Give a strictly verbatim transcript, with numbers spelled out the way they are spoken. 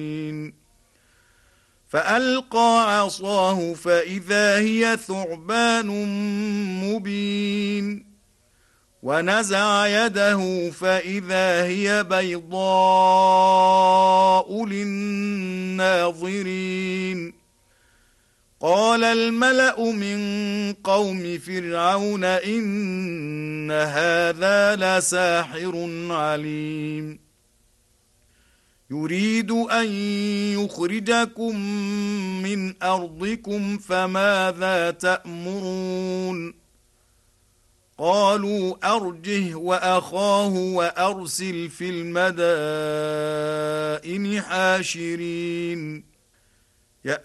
فألقى عصاه فإذا هي ثعبان مبين ونزع يده فإذا هي بيضاء للناظرين قال الملأ من قوم فرعون إن هذا لساحر عليم يريد أن يخرجكم من أرضكم فماذا تأمرون قالوا أرجه وأخاه وأرسل في المدائن حاشرين